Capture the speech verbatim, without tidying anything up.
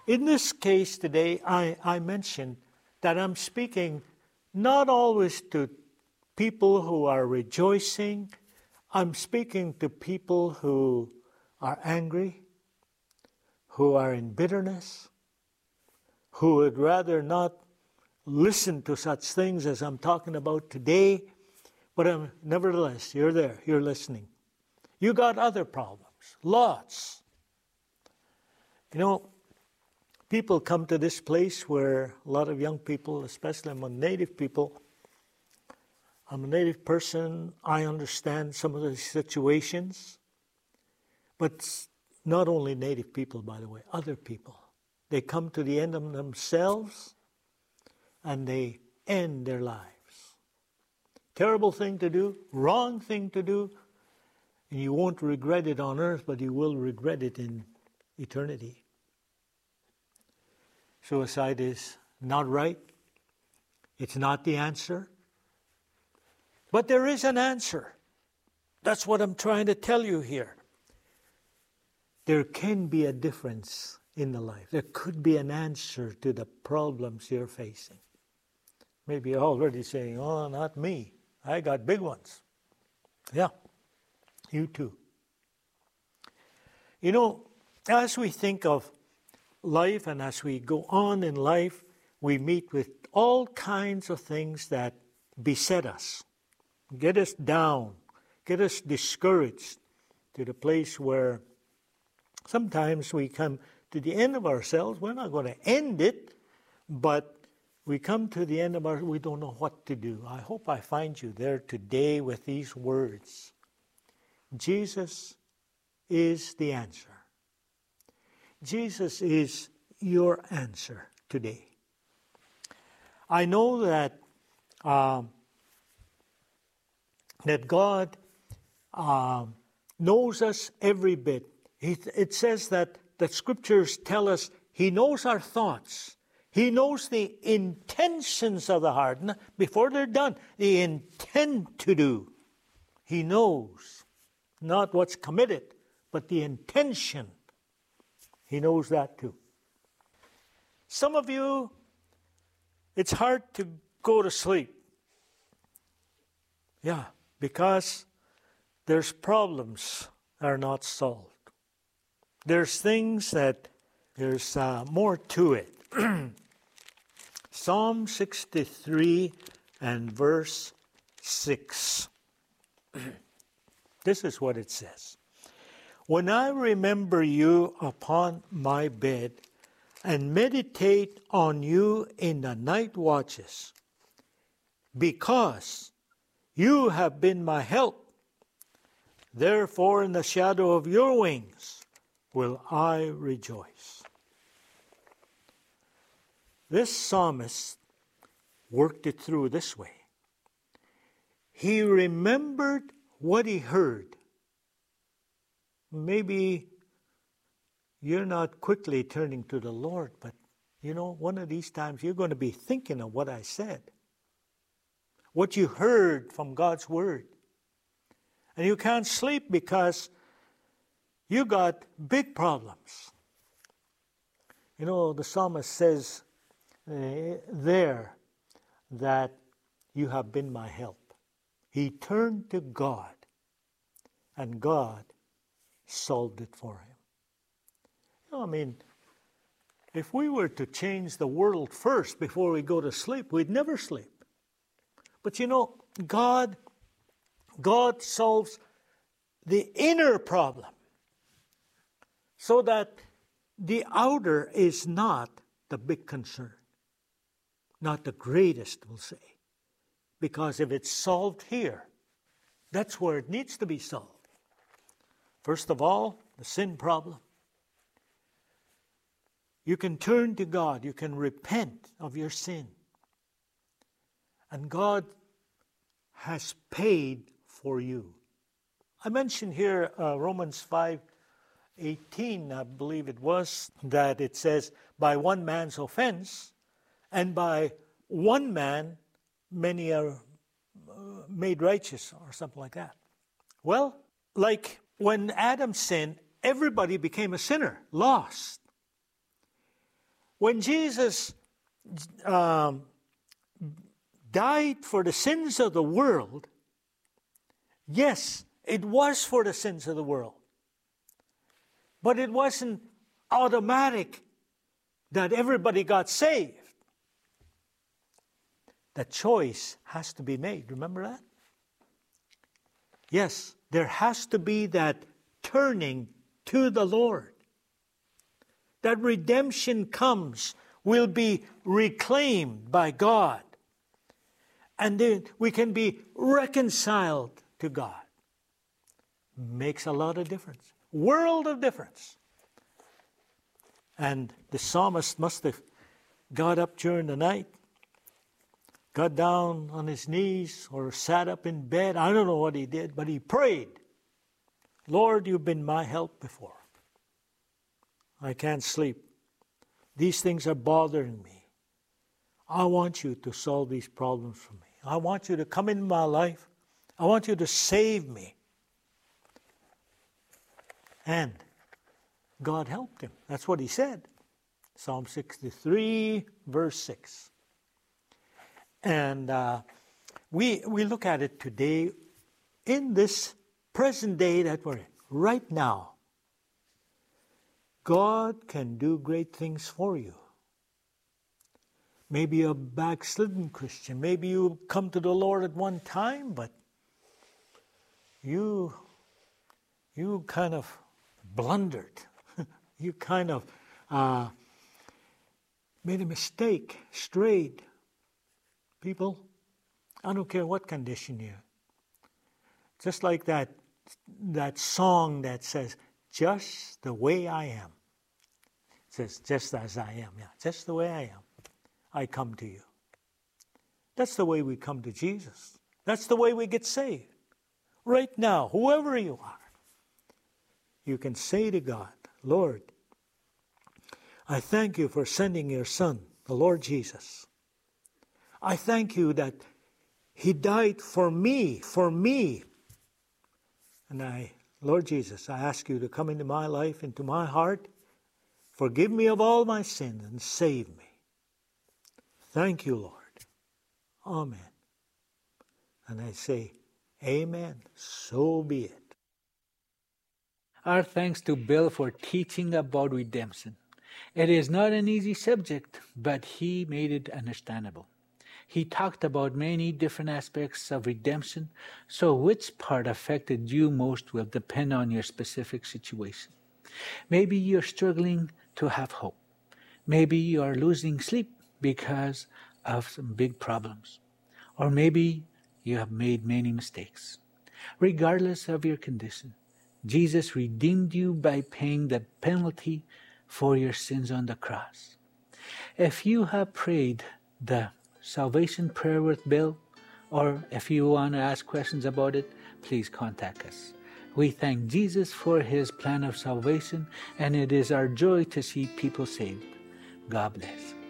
In this case today, I, I mentioned that I'm speaking not always to people who are rejoicing. I'm speaking to people who are angry, who are in bitterness, who would rather not listen to such things as I'm talking about today. But um, nevertheless, you're there, you're listening. You got other problems, lots. You know, people come to this place where a lot of young people, especially among native people, I'm a native person, I understand some of the situations, but not only native people, by the way, other people. They come to the end of themselves and they end their lives. Terrible thing to do, wrong thing to do, and you won't regret it on earth, but you will regret it in eternity. Suicide is not right. It's not the answer. But there is an answer. That's what I'm trying to tell you here. There can be a difference in the life. There could be an answer to the problems you're facing. Maybe you're already saying, oh, not me. I got big ones. Yeah, you too. You know, as we think of life and as we go on in life, we meet with all kinds of things that beset us, get us down, get us discouraged to the place where sometimes we come to the end of ourselves. We're not going to end it, but we come to the end of our, we don't know what to do. I hope I find you there today with these words. Jesus is the answer. Jesus is your answer today. I know that um, that God um, knows us every bit. He, it says that the scriptures tell us He knows our thoughts. He knows the intentions of the heart. Before they're done, the intent to do. He knows not what's committed, but the intention. He knows that too. Some of you, it's hard to go to sleep. Yeah, because there's problems that are not solved. There's things that there's uh, more to it. Psalm sixty-three and verse six. This is what it says. When I remember you upon my bed and meditate on you in the night watches, because you have been my help, therefore in the shadow of your wings will I rejoice. This psalmist worked it through this way. He remembered what he heard. Maybe you're not quickly turning to the Lord, but you know, one of these times you're going to be thinking of what I said, what you heard from God's Word. And you can't sleep because you got big problems. You know, the psalmist says uh, there that you have been my help. He turned to God, and God solved it for him. You know, I mean, if we were to change the world first before we go to sleep, we'd never sleep. But you know, God, God solves the inner problem so that the outer is not the big concern. Not the greatest, we'll say. Because if it's solved here, that's where it needs to be solved. First of all, the sin problem. You can turn to God. You can repent of your sin. And God has paid for you. I mentioned here uh, Romans five eighteen, I believe it was, that it says, by one man's offense, and by one man, many are uh, made righteous, or something like that. Well, like when Adam sinned, everybody became a sinner, lost. when Jesus um, died for the sins of the world, yes, it was for the sins of the world. But it wasn't automatic that everybody got saved. The choice has to be made. Remember that? Yes, there has to be that turning to the Lord. That redemption comes, will be reclaimed by God. And then we can be reconciled to God. Makes a lot of difference. World of difference. And the psalmist must have got up during the night, got down on his knees or sat up in bed. I don't know what he did, but he prayed. Lord, you've been my help before. I can't sleep. These things are bothering me. I want you to solve these problems for me. I want you to come into my life. I want you to save me. And God helped him. That's what he said. Psalm sixty-three, verse six. And uh, we we look at it today in this present day that we're in, right now. God can do great things for you. Maybe you're a backslidden Christian. Maybe you come to the Lord at one time, but you, you kind of blundered. You kind of uh, made a mistake, strayed. People, I don't care what condition you're in. Just like that, that song that says, just the way I am. It says, just as I am. Yeah, just the way I am. I come to you. That's the way we come to Jesus. That's the way we get saved. Right now, whoever you are, you can say to God, Lord, I thank you for sending your Son, the Lord Jesus. I thank you that He died for me, for me. And I, Lord Jesus, I ask you to come into my life, into my heart, forgive me of all my sins and save me. Thank you, Lord. Amen. And I say, amen. So be it. Our thanks to Bill for teaching about redemption. It is not an easy subject, but he made it understandable. He talked about many different aspects of redemption, so which part affected you most will depend on your specific situation. Maybe you're struggling to have hope. Maybe you are losing sleep because of some big problems. Or maybe you have made many mistakes. Regardless of your condition, Jesus redeemed you by paying the penalty for your sins on the cross. If you have prayed the salvation prayer with Bill, or if you want to ask questions about it, please contact us. We thank Jesus for His plan of salvation, and it is our joy to see people saved. God bless.